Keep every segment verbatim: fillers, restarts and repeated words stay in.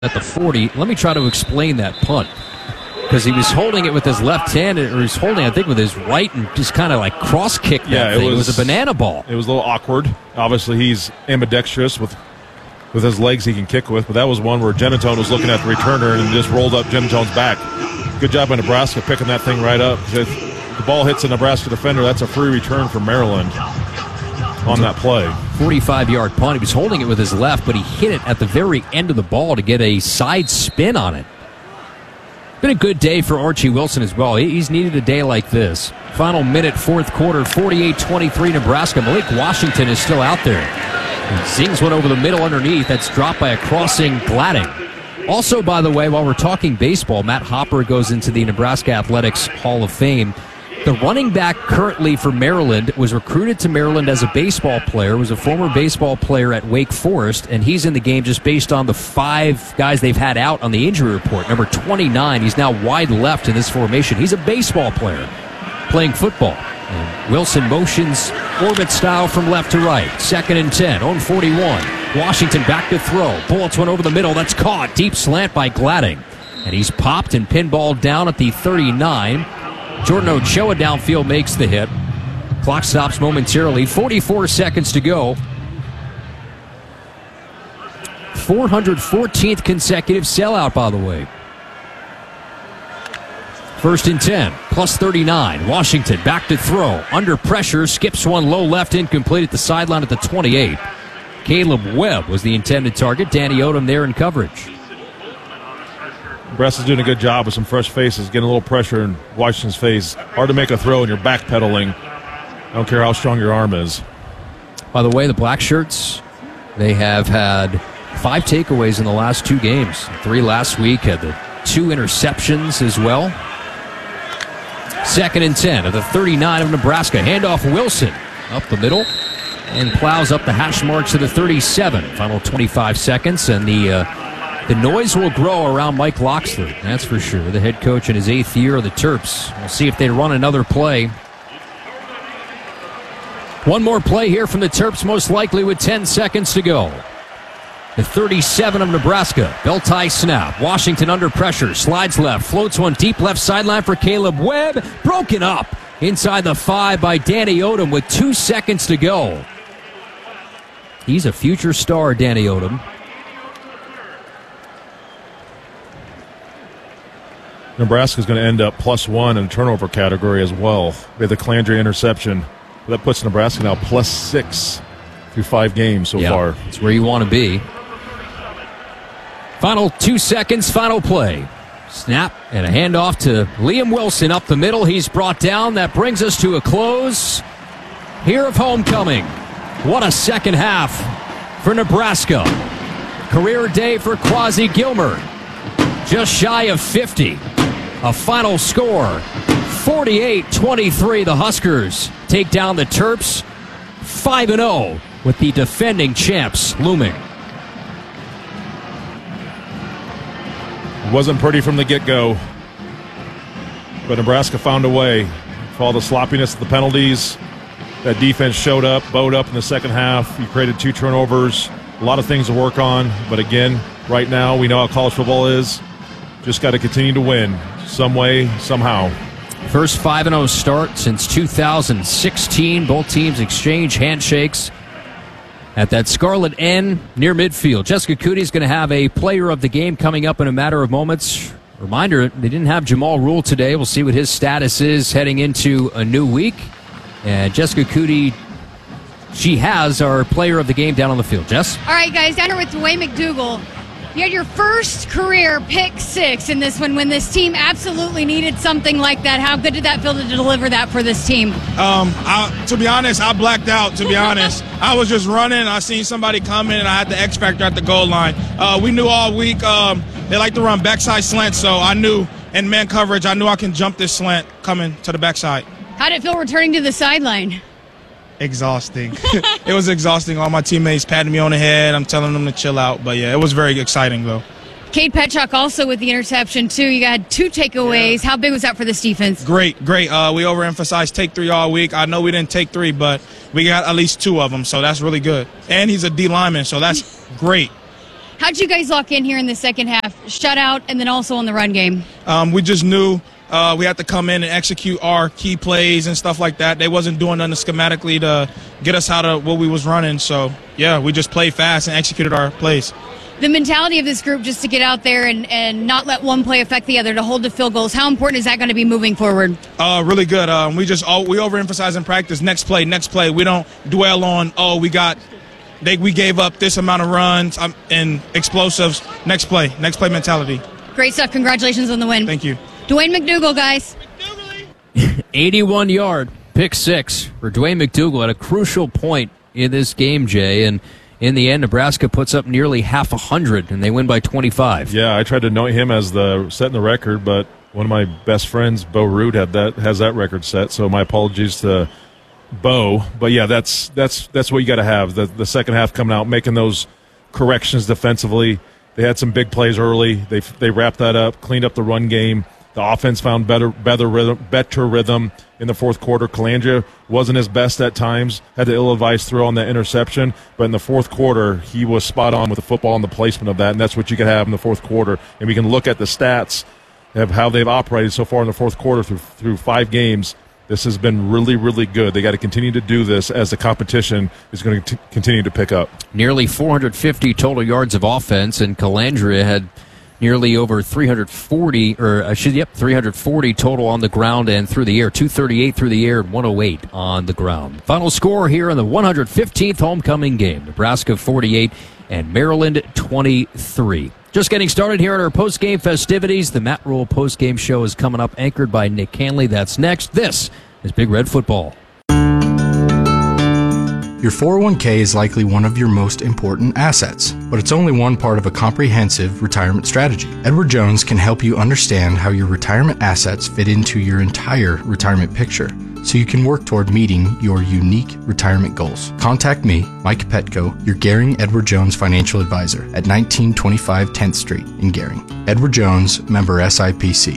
at the forty. Let me try to explain that punt, because he was holding it with his left hand, or he was holding, I think, with his right, and just kind of like cross kicked that yeah, thing. It was, it was a banana ball. It was a little awkward. Obviously, he's ambidextrous with with his legs he can kick with, but that was one where Genatone was looking at the returner and just rolled up Genatone's back. Good job by Nebraska picking that thing right up. If the ball hits a Nebraska defender, that's a free return for Maryland on that play. forty-five yard punt. He was holding it with his left, but he hit it at the very end of the ball to get a side spin on it. Been a good day for Archie Wilson as well. He's needed a day like this. Final minute, fourth quarter, forty-eight twenty-three Nebraska. Malik Washington is still out there. He zings one over the middle underneath. That's dropped by a crossing Gladding. Also, by the way, while we're talking baseball, Matt Hopper goes into the Nebraska Athletics Hall of Fame. The running back currently for Maryland was recruited to Maryland as a baseball player, was a former baseball player at Wake Forest, and he's in the game just based on the five guys they've had out on the injury report. Number twenty-nine, he's now wide left in this formation. He's a baseball player playing football. And Wilson motions orbit style from left to right. Second and ten, on forty-one. Washington back to throw. Bullets one over the middle. That's caught. Deep slant by Gladding. And he's popped and pinballed down at the thirty-nine. Jordan Ochoa downfield makes the hit. Clock stops momentarily. forty-four seconds to go. four hundred fourteenth consecutive sellout, by the way. First and ten, plus thirty-nine. Washington back to throw. Under pressure, skips one low left, incomplete at the sideline at the twenty-eight. Caleb Webb was the intended target. Danny Odom there in coverage. Nebraska's doing a good job with some fresh faces, getting a little pressure in Washington's face. Hard to make a throw and you're backpedaling. I don't care how strong your arm is. By the way, the Black Shirts, they have had five takeaways in the last two games. Three last week, had the two interceptions as well. Second and ten of the thirty-nine of Nebraska. Handoff Wilson up the middle and plows up the hash marks to the thirty-seven. Final twenty-five seconds, and the uh, the noise will grow around Mike Locksley, that's for sure. The head coach in his eighth year of the Terps. We'll see if they run another play. One more play here from the Terps, most likely with ten seconds to go. The thirty-seven of Nebraska. Belt tie snap. Washington under pressure. Slides left. Floats one deep left sideline for Caleb Webb. Broken up inside the five by Danny Odom with two seconds to go. He's a future star, Danny Odom. Nebraska's going to end up plus one in the turnover category as well. They have the Calandria interception. That puts Nebraska now plus six through five games so yeah, far. It's where you want to be. Final two seconds, final play. Snap and a handoff to Liam Wilson up the middle. He's brought down. That brings us to a close here of homecoming. What a second half for Nebraska. Career day for Quasi Gilmer. Just shy of fifty. A final score, forty-eight twenty-three. The Huskers take down the Terps, five and oh with the defending champs looming. It wasn't pretty from the get-go, but Nebraska found a way. For all the sloppiness of the penalties, that defense showed up, bowed up in the second half. You created two turnovers, a lot of things to work on. But again, right now, we know how college football is. Just got to continue to win some way, somehow. First five and oh start since two thousand sixteen. Both teams exchange handshakes at that Scarlet N near midfield. Jessica Cootie is going to have a player of the game coming up in a matter of moments. Reminder, they didn't have Jamal Rule today. We'll see what his status is heading into a new week. And Jessica Cootie, she has our player of the game down on the field. Jess? All right, guys, down here with Dwayne McDougal. You had your first career pick six in this one when this team absolutely needed something like that. How good did that feel to deliver that for this team? Um, I, to be honest, I blacked out, to be honest. I was just running. I seen somebody coming, and I had the X factor at the goal line. Uh, we knew all week um, they like to run backside slant, so I knew in man coverage, I knew I can jump this slant coming to the backside. How did it feel returning to the sideline? Exhausting. It was exhausting. All my teammates patting me on the head. I'm telling them to chill out. But, yeah, it was very exciting, though. Cade Petchak also with the interception, too. You got two takeaways. Yeah. How big was that for this defense? Great, great. Uh, we overemphasized take three all week. I know we didn't take three, but we got at least two of them, so that's really good. And he's a D lineman, so that's great. How'd you guys lock in here in the second half? Shutout and then also on the run game. Um, we just knew uh, we had to come in and execute our key plays and stuff like that. They wasn't doing nothing schematically to get us out of what we was running. So, yeah, we just played fast and executed our plays. The mentality of this group just to get out there and, and not let one play affect the other, to hold the field goals, how important is that going to be moving forward? Uh, really good. Um, we just all, we overemphasize in practice, next play, next play. We don't dwell on, oh, we got they we gave up this amount of runs um, and explosives. Next play, next play mentality. Great stuff. Congratulations on the win. Thank you. Dwayne McDougal, guys. eighty-one yard pick six for Dwayne McDougal at a crucial point in this game, Jay, and in the end, Nebraska puts up nearly half a hundred, and they win by twenty-five. Yeah, I tried to note him as the setting the record, but one of my best friends, Bo Root, had that has that record set. So my apologies to Bo. But yeah, that's that's that's what you got to have. The the second half coming out, making those corrections defensively. They had some big plays early. They they wrapped that up, cleaned up the run game. The offense found better, better rhythm, better rhythm in the fourth quarter. Calandria wasn't his best at times, had the ill-advised throw on that interception, but in the fourth quarter, he was spot on with the football and the placement of that, and that's what you can have in the fourth quarter. And we can look at the stats of how they've operated so far in the fourth quarter through through five games. This has been really, really good. They got to continue to do this as the competition is going to t- continue to pick up. Nearly four hundred fifty total yards of offense, and Calandria had nearly over three hundred forty, or I should, yep, three hundred forty total on the ground and through the air. two thirty-eight through the air and one oh eight on the ground. Final score here in the one hundred fifteenth homecoming game. Nebraska forty-eight and Maryland twenty-three. Just getting started here at our post-game festivities. The Matt Rule post-game show is coming up, anchored by Nick Canley. That's next. This is Big Red Football. Your four oh one k is likely one of your most important assets, but it's only one part of a comprehensive retirement strategy. Edward Jones can help you understand how your retirement assets fit into your entire retirement picture, so you can work toward meeting your unique retirement goals. Contact me, Mike Petko, your Gehring Edward Jones financial advisor at nineteen twenty-five tenth Street in Gehring. Edward Jones, member S I P C.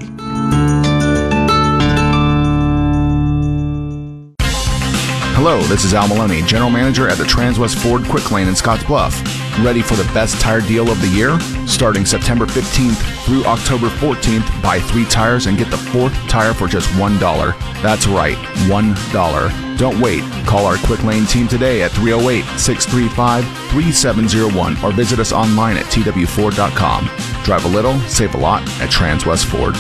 Hello, this is Al Maloney, General Manager at the Transwest Ford Quick Lane in Scottsbluff. Ready for the best tire deal of the year? Starting September fifteenth through October fourteenth, buy three tires and get the fourth tire for just one dollar. That's right, one dollar. Don't wait. Call our Quick Lane team today at three oh eight, six three five, three seven oh one or visit us online at t w ford dot com. Drive a little, save a lot at Transwest Ford.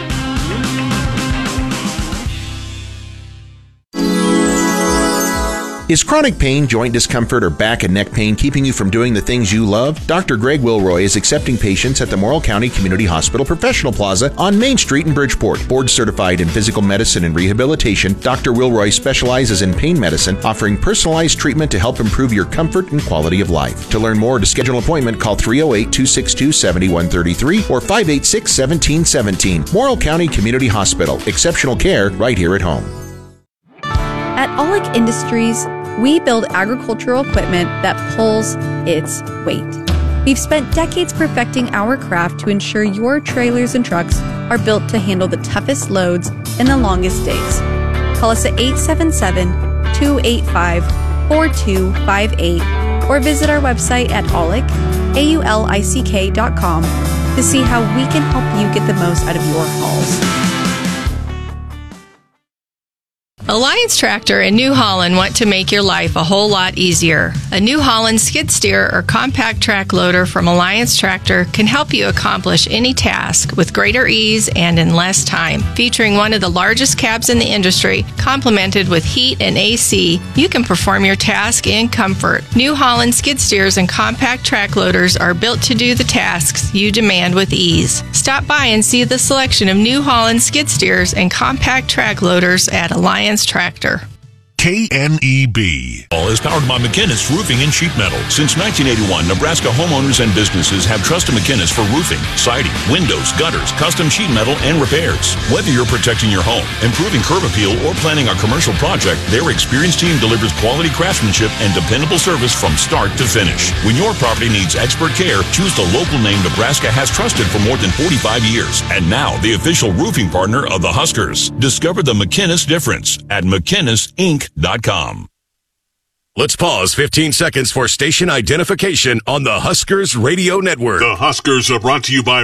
Is chronic pain, joint discomfort, or back and neck pain keeping you from doing the things you love? Doctor Greg Wilroy is accepting patients at the Morrill County Community Hospital Professional Plaza on Main Street in Bridgeport. Board certified in physical medicine and rehabilitation, Doctor Wilroy specializes in pain medicine, offering personalized treatment to help improve your comfort and quality of life. To learn more or to schedule an appointment, call three oh eight, two six two, seven one three three or five eight six, one seven one seven. Morrill County Community Hospital. Exceptional care right here at home. At Aulick Industries, we build agricultural equipment that pulls its weight. We've spent decades perfecting our craft to ensure your trailers and trucks are built to handle the toughest loads and the longest days. Call us at eight seven seven, two eight five, four two five eight or visit our website at aulick, A U L I C K dot com to see how we can help you get the most out of your hauls. Alliance Tractor in New Holland want to make your life a whole lot easier. A New Holland skid steer or compact track loader from Alliance Tractor can help you accomplish any task with greater ease and in less time. Featuring one of the largest cabs in the industry, complemented with heat and A C, you can perform your task in comfort. New Holland skid steers and compact track loaders are built to do the tasks you demand with ease. Stop by and see the selection of New Holland skid steers and compact track loaders at Alliance Tractor. K N E B. All is powered by McInnis Roofing and Sheet Metal. Since nineteen eighty-one, Nebraska homeowners and businesses have trusted McInnis for roofing, siding, windows, gutters, custom sheet metal, and repairs. Whether you're protecting your home, improving curb appeal, or planning a commercial project, their experienced team delivers quality craftsmanship and dependable service from start to finish. When your property needs expert care, choose the local name Nebraska has trusted for more than forty-five years. And now, the official roofing partner of the Huskers. Discover the McInnis difference at McInnis Inc dot com. Let's pause fifteen seconds for station identification on the Huskers Radio Network. The Huskers are brought to you by